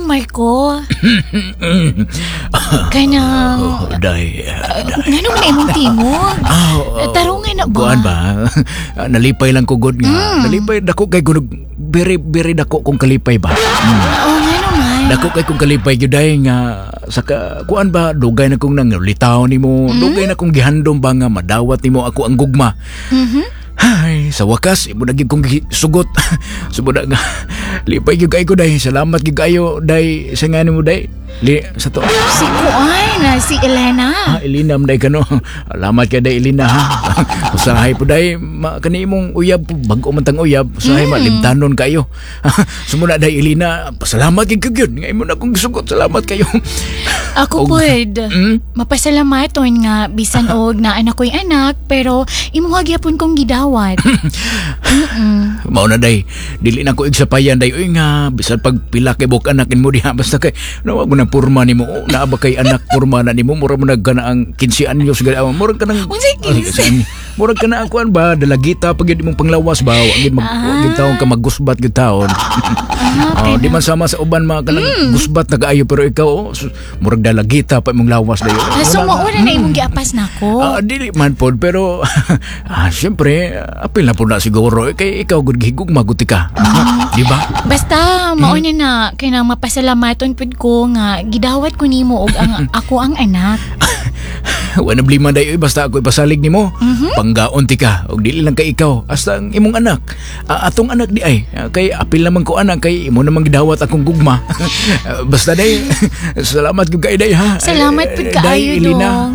Marco. Kanang... Day. Ngano man imong tingog? Tarungan na ba? Kuan ba? Nalipay lang ko good nga. Nalipay dako kay kunog very dako kong kalipay ba. Oo, ngano man. Dako kay kong kalipay gyud day nga saka kuan ba dugay na kong nangulitaw nimo, dugay na kong gihandom ba nga madawat nimo ako ang gugma. Ay, sa wakas, imo na gyud kong sugot. Subuda nga. Lipay gyud kay ko day. Salamat gyud kayo day sa ngani mo day. Sa to. Si Kuan, si Elena. Elena day kano. Salamat kay day Elena ha. Usahay po day kani imong uyab bago man tang uyab. Usahay malimtanon kayo. Sumuna day Elena, pasalamat gyud gyud nga imo na kong gisugot. Salamat kayo. Ako pod. Mapasalamat nga bisan og naa na ko'y anak pero imo gyapon kong gidawat. Mao na day. Dili na ko igsapayan day uy nga bisan pag pila kay buk anakin mo diha basta kay nawag mo na porma nimo naa ba kay anak porma na nimo mura mo nagkana ang 15 anyos gala mura ka nang mura ka na kuan ba dalagita pag imong panglawas ba wagid taon ka maggusbat gyud taon. Di man sama sa uban mga kanang gusbat nagaayo pero ikaw murag dalagita pa imong lawas dayo. So mauna na imong giapas nako. Dili man pod pero syempre apil na po na siguro kay ikaw gud gihigog maguti ka. Di ba? Basta mauna na kay nang mapasalamaton pud ko nga gidawat ko nimo og ang ako ang anak. Wala blima day basta ako ipasalig nimo. Panggaon ti ka og dili lang kay ikaw hasta ang imong anak. Atong anak di ay kay apil naman ko anak kay imo namang gidawat akong gugma. Basta day salamat gyud kay day ha. Salamat pud kaayo dong.